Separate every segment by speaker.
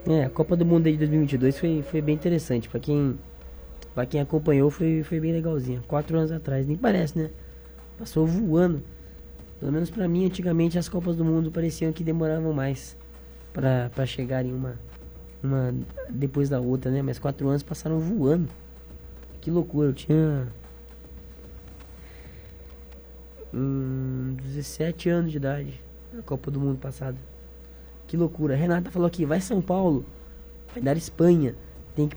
Speaker 1: A Copa do Mundo aí de 2022 foi bem interessante. Pra quem acompanhou, foi bem legalzinho. 4 anos atrás, nem parece, né? Passou voando. Pelo menos pra mim, antigamente as Copas do Mundo pareciam que demoravam mais pra chegarem uma depois da outra, né? Mas 4 anos passaram voando. Que loucura, eu tinha 17 anos de idade na Copa do Mundo passada. Que loucura. A Renata falou aqui, vai São Paulo, vai dar Espanha. Tem que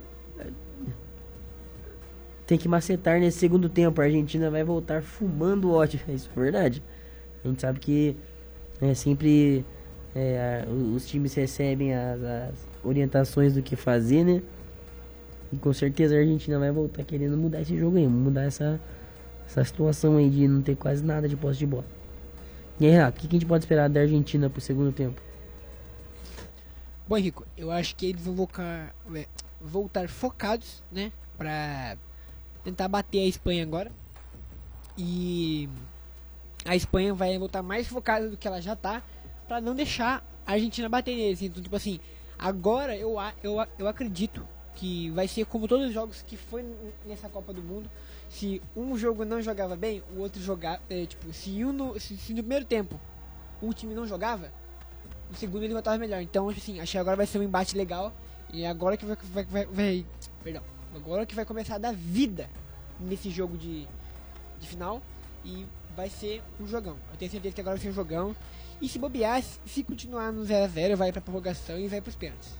Speaker 1: tem que macetar nesse segundo tempo. A Argentina vai voltar fumando ódio. Isso é verdade. A gente sabe que sempre os times recebem as orientações do que fazer, né? E com certeza a Argentina vai voltar querendo mudar esse jogo aí, mudar essa situação aí de não ter quase nada de posse de bola. E aí, Renato, o que a gente pode esperar da Argentina pro segundo tempo?
Speaker 2: Bom, Henrico, eu acho que eles vão voltar focados, né? Pra tentar bater a Espanha agora. E a Espanha vai voltar mais focada do que ela já tá, pra não deixar a Argentina bater neles. Então, tipo assim, agora eu acredito que vai ser como todos os jogos que foi nessa Copa do Mundo. Se um jogo não jogava bem, o outro jogava. Se no primeiro tempo um time não jogava, no segundo ele voltava melhor. Então, assim, acho que agora vai ser um embate legal. E agora que perdão. Agora que vai começar a dar vida nesse jogo de final. E vai ser um jogão. Eu tenho certeza que agora vai ser um jogão. E se bobear, se continuar no 0x0, vai pra prorrogação e vai pros pênaltis.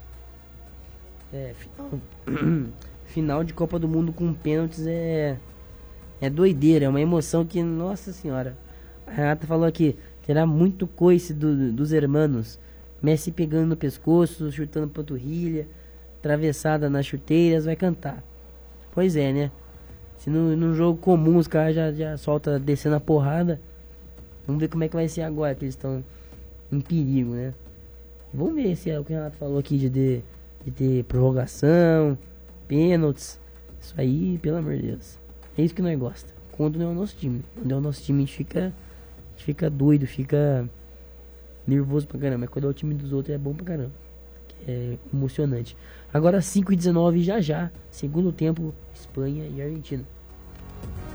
Speaker 1: Final de Copa do Mundo com pênaltis é doideira, é uma emoção que, nossa senhora. A Renata falou aqui, terá muito coice dos hermanos. Messi pegando no pescoço, chutando panturrilha, atravessada nas chuteiras, vai cantar. Pois é, né? Se num jogo comum os caras já soltam descendo a porrada, vamos ver como é que vai ser agora que eles estão em perigo, né? Vamos ver se é o que o Renato falou aqui de ter prorrogação, pênaltis. Isso aí, pelo amor de Deus. É isso que nós gostamos. Quando não é o nosso time. Quando é o nosso time, a gente fica doido, fica nervoso pra caramba. Mas quando é o time dos outros é bom pra caramba. É emocionante. Agora 5h19 já. Segundo tempo, Espanha e Argentina.